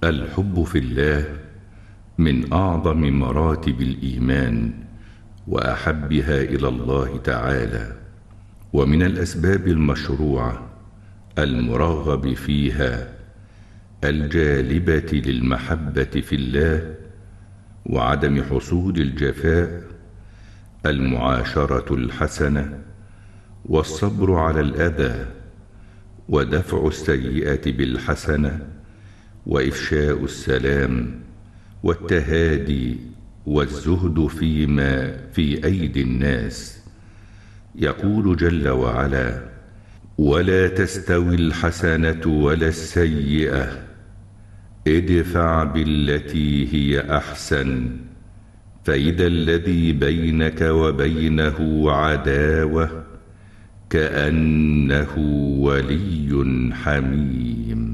الحب في الله من أعظم مراتب الإيمان وأحبها إلى الله تعالى، ومن الأسباب المشروعة المرغب فيها الجالبة للمحبة في الله وعدم حصول الجفاء المعاشرة الحسنة والصبر على الأذى ودفع السيئة بالحسنة وإفشاء السلام والتهادي والزهد فيما في أيدي الناس. يقول جل وعلا: ولا تستوي الحسنة ولا السيئة ادفع بالتي هي أحسن فإذا الذي بينك وبينه عداوة كأنه ولي حميم.